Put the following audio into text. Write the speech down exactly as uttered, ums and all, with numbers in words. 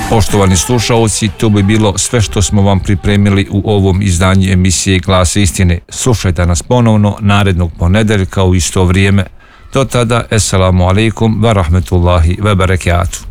Poštovani slušaoci, to bi bilo sve što smo vam pripremili u ovom izdanju emisije Glas istine. Slušajte nas ponovno narednog ponedeljka u isto vrijeme. Do tada, assalamu alaikum wa rahmetullahi wa barakatuh.